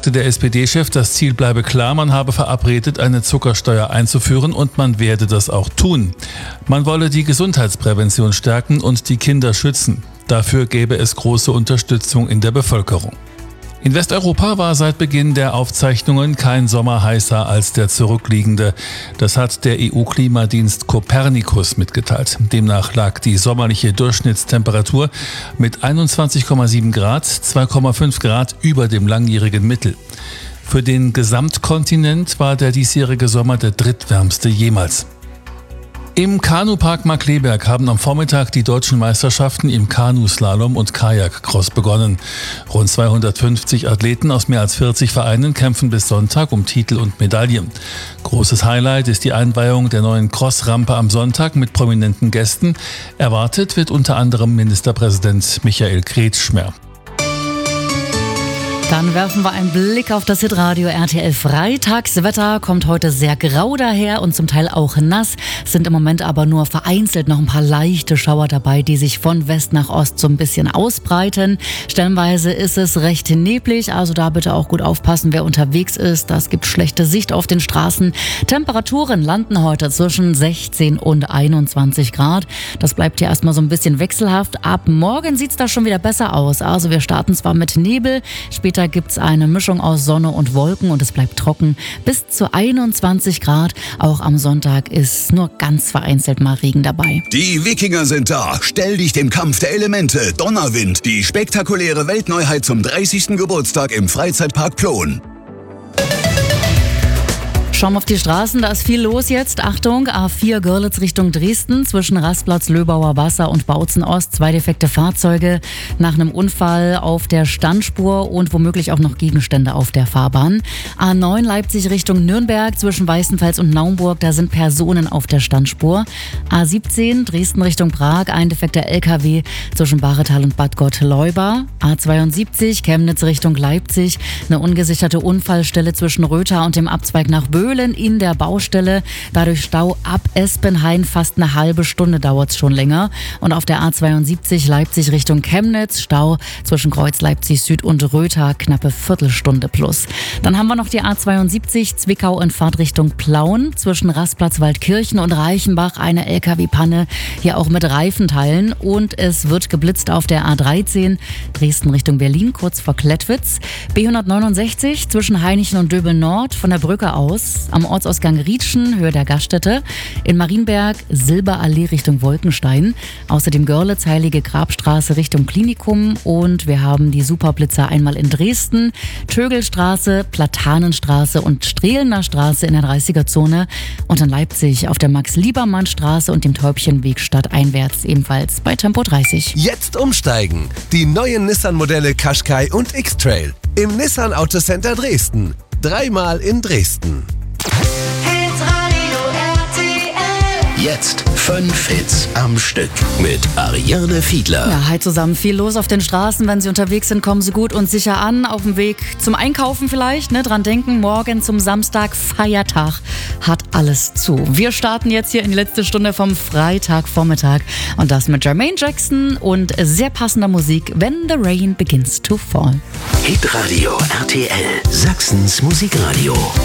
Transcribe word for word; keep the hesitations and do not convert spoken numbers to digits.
sagte der S P D-Chef, das Ziel bleibe klar, man habe verabredet, eine Zuckersteuer einzuführen und man werde das auch tun. Man wolle die Gesundheitsprävention stärken und die Kinder schützen. Dafür gäbe es große Unterstützung in der Bevölkerung. In Westeuropa war seit Beginn der Aufzeichnungen kein Sommer heißer als der zurückliegende. Das hat der E U-Klimadienst Copernicus mitgeteilt. Demnach lag die sommerliche Durchschnittstemperatur mit einundzwanzig Komma sieben Grad, zwei Komma fünf Grad über dem langjährigen Mittel. Für den Gesamtkontinent war der diesjährige Sommer der drittwärmste jemals. Im Kanupark Markkleeberg haben am Vormittag die deutschen Meisterschaften im Kanuslalom und Kajakcross begonnen. Rund zweihundertfünfzig Athleten aus mehr als vierzig Vereinen kämpfen bis Sonntag um Titel und Medaillen. Großes Highlight ist die Einweihung der neuen Crossrampe am Sonntag mit prominenten Gästen. Erwartet wird unter anderem Ministerpräsident Michael Kretschmer. Dann werfen wir einen Blick auf das Hitradio R T L Freitagswetter. Kommt heute sehr grau daher und zum Teil auch nass. Es sind im Moment aber nur vereinzelt noch ein paar leichte Schauer dabei, die sich von West nach Ost so ein bisschen ausbreiten. Stellenweise ist es recht neblig, also da bitte auch gut aufpassen, wer unterwegs ist. Das gibt schlechte Sicht auf den Straßen. Temperaturen landen heute zwischen sechzehn und einundzwanzig Grad. Das bleibt hier erstmal so ein bisschen wechselhaft. Ab morgen sieht es da schon wieder besser aus. Also wir starten zwar mit Nebel, später gibt es eine Mischung aus Sonne und Wolken und es bleibt trocken bis zu einundzwanzig Grad. Auch am Sonntag ist nur ganz vereinzelt mal Regen dabei. Die Wikinger sind da. Stell dich dem Kampf der Elemente. Donnerwind, die spektakuläre Weltneuheit zum dreißigsten Geburtstag im Freizeitpark Plon. Schauen wir auf die Straßen, da ist viel los jetzt. Achtung, A vier Görlitz Richtung Dresden zwischen Rastplatz Löbauer Wasser und Bautzen Ost. Zwei defekte Fahrzeuge nach einem Unfall auf der Standspur und womöglich auch noch Gegenstände auf der Fahrbahn. A neun Leipzig Richtung Nürnberg zwischen Weißenfels und Naumburg, da sind Personen auf der Standspur. A siebzehn Dresden Richtung Prag, ein defekter L K W zwischen Baretal und Bad Gottleuba. A zweiundsiebzig Chemnitz Richtung Leipzig, eine ungesicherte Unfallstelle zwischen Rötha und dem Abzweig nach Böhlen in der Baustelle. Dadurch Stau ab Espenhain, fast eine halbe Stunde dauert es schon länger. Und auf der A zweiundsiebzig Leipzig Richtung Chemnitz, Stau zwischen Kreuz Leipzig Süd und Rötha, knappe Viertelstunde plus. Dann haben wir noch die A zweiundsiebzig Zwickau in Fahrtrichtung Plauen zwischen Rastplatz Waldkirchen und Reichenbach, eine L K W-Panne, hier auch mit Reifenteilen. Und es wird geblitzt auf der A dreizehn Dresden Richtung Berlin, kurz vor Klettwitz. B hundertneunundsechzig zwischen Hainichen und Döbel Nord von der Brücke aus am Ortsausgang Rietschen, Höhe der Gaststätte. In Marienberg Silberallee Richtung Wolkenstein. Außerdem Görlitz, Heilige Grabstraße Richtung Klinikum. Und wir haben die Superblitzer einmal in Dresden, Tögelstraße, Platanenstraße und Strehlener Straße in der dreißiger-Zone. Und in Leipzig auf der Max-Liebermann-Straße und dem Täubchenweg stadteinwärts ebenfalls bei Tempo dreißig. Jetzt umsteigen. Die neuen Nissan-Modelle Qashqai und X-Trail im Nissan Autocenter Dresden. Dreimal in Dresden. Jetzt fünf Hits am Stück mit Ariane Fiedler. Ja, hi zusammen. Viel los auf den Straßen. Wenn Sie unterwegs sind, kommen Sie gut und sicher an. Auf dem Weg zum Einkaufen vielleicht. Ne? Dran denken, morgen zum Samstag, Feiertag, hat alles zu. Wir starten jetzt hier in die letzte Stunde vom Freitagvormittag. Und das mit Jermaine Jackson und sehr passender Musik, When the Rain Begins to Fall. Hitradio R T L, Sachsens Musikradio.